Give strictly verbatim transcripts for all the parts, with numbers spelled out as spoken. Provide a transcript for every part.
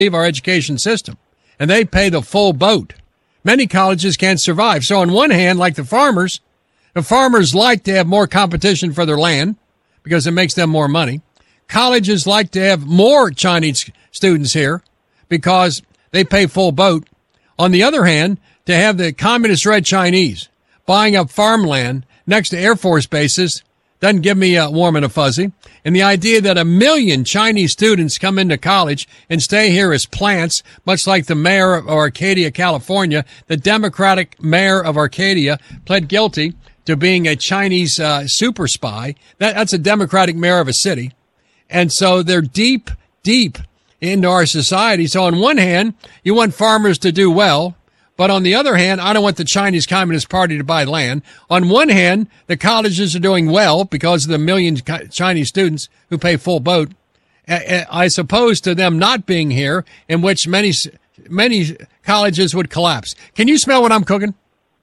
our education system, and they pay the full boat. Many colleges can't survive. So on one hand, like the farmers, the farmers like to have more competition for their land because it makes them more money. Colleges like to have more Chinese students here because they pay full boat. On the other hand, to have the communist-red Chinese buying up farmland next to Air Force bases doesn't give me a warm and a fuzzy. And the idea that a million Chinese students come into college and stay here as plants, much like the mayor of Arcadia, California, the Democratic mayor of Arcadia pled guilty to being a Chinese uh, super spy. That, that's a Democratic mayor of a city. And so they're deep, deep into our society. So on one hand, you want farmers to do well. But on the other hand, I don't want the Chinese Communist Party to buy land. On one hand, the colleges are doing well because of the million Chinese students who pay full boat. I suppose to them not being here, in which many, many colleges would collapse. Can you smell what I'm cooking?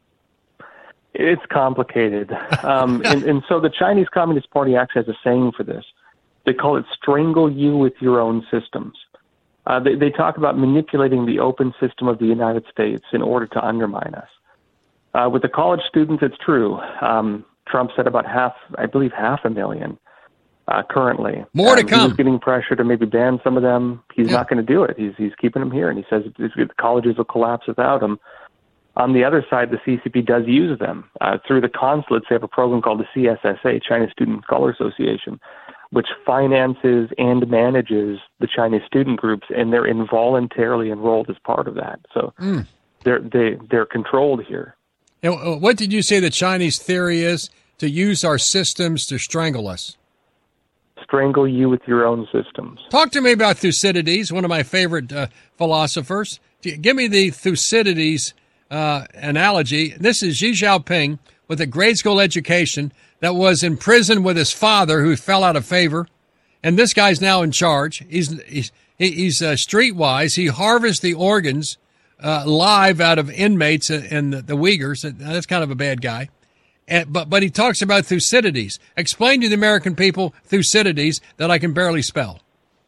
It's complicated. Um, and, and so the Chinese Communist Party actually has a saying for this. They call it strangle you with your own systems. Uh, they, they talk about manipulating the open system of the United States in order to undermine us. Uh, with the college students, it's true. Um, Trump said about half, I believe half a million uh, currently. More to um, come. He's getting pressure to maybe ban some of them. He's yeah. not going to do it. He's he's keeping them here, and he says the colleges will collapse without them. On the other side, the C C P does use them. Uh, through the consulates, they have a program called the C S S A, China Student Scholar Association, which finances and manages the Chinese student groups, and they're involuntarily enrolled as part of that. So mm. they're they, they're controlled here. And what did you say the Chinese theory is? To use our systems to strangle us. Strangle you with your own systems. Talk to me about Thucydides, one of my favorite uh, philosophers. Give me the Thucydides uh, analogy. This is Xi Jinping with a grade school education that was in prison with his father who fell out of favor. And this guy's now in charge. He's he's, he's uh, streetwise. He harvests the organs uh, live out of inmates and the, the Uyghurs. That's kind of a bad guy. And, but but he talks about Thucydides. Explain to the American people Thucydides that I can barely spell.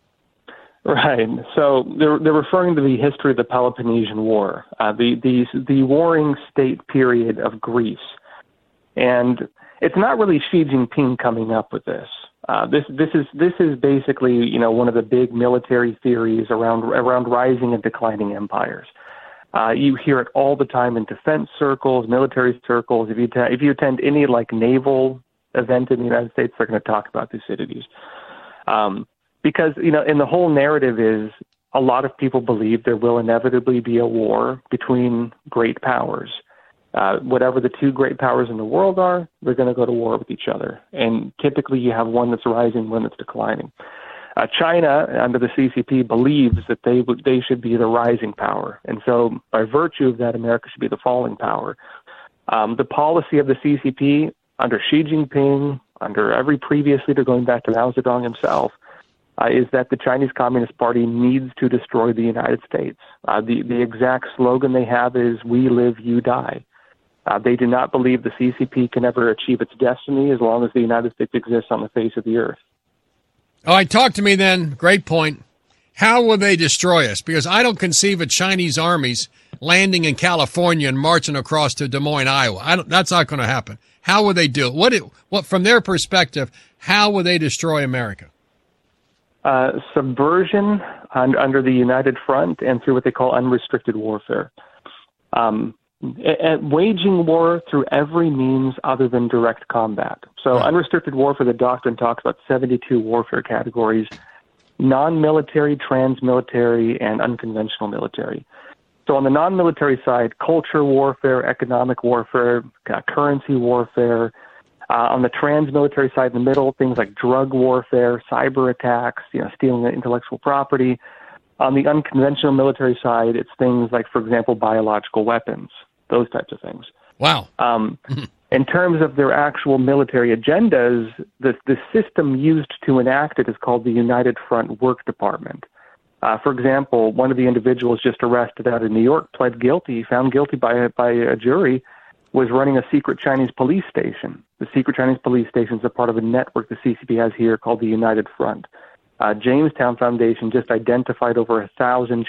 Right. So they're they're referring to the history of the Peloponnesian War, uh, the the the warring state period of Greece, and it's not really Xi Jinping coming up with this. Uh, this this is this is basically you know one of the big military theories around around rising and declining empires. Uh, you hear it all the time in defense circles, military circles. If you t- if you attend any like naval event in the United States, they're going to talk about Thucydides. Um, because you know, and the whole narrative is a lot of people believe there will inevitably be a war between great powers. Uh, whatever the two great powers in the world are, they're going to go to war with each other. And typically you have one that's rising, one that's declining. Uh, China, under the C C P, believes that they would, they should be the rising power. And so by virtue of that, America should be the falling power. Um, the policy of the C C P under Xi Jinping, under every previous leader going back to Mao Zedong himself, uh, is that the Chinese Communist Party needs to destroy the United States. Uh, the, the exact slogan they have is, "We live, you die." Uh, they do not believe the C C P can ever achieve its destiny as long as the United States exists on the face of the earth. All right, talk to me then. Great point. How will they destroy us? Because I don't conceive of Chinese armies landing in California and marching across to Des Moines, Iowa. I don't, that's not going to happen. How will they do it? What, it, what, from their perspective, how will they destroy America? Uh, subversion un, under the United Front and through what they call unrestricted warfare. Um, At waging war through every means other than direct combat. So right. Unrestricted warfare, the doctrine talks about seventy-two warfare categories, non-military, trans-military, and unconventional military. So on the non-military side, culture warfare, economic warfare, uh, currency warfare. Uh, on the trans-military side, in the middle, things like drug warfare, cyber attacks, you know, stealing intellectual property. On the unconventional military side, it's things like, for example, biological weapons. Those types of things. Wow. Um, in terms of their actual military agendas, the, the system used to enact it is called the United Front Work Department. Uh, for example, one of the individuals just arrested out in New York pled guilty, found guilty by a, by a jury, was running a secret Chinese police station. The secret Chinese police station is a part of a network the C C P has here called the United Front. Uh, Jamestown Foundation just identified over a thousand